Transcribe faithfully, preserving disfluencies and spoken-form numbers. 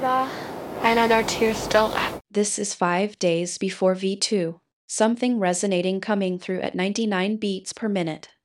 감사합니다. I know there are two still. This is five days before V two. Something resonating coming through at ninety-nine beats per minute.